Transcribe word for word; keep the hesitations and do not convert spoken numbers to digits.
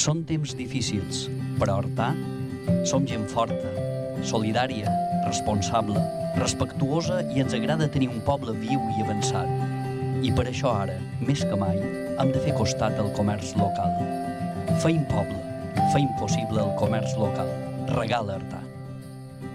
Són temps difícils, però Artà som gent forta, solidària, responsable, respectuosa i ens agrada tenir un poble viu i avançat. I per això ara, més que mai, hem de fer costat al comerç local. Feim poble, feim possible el comerç local. Regala Artà.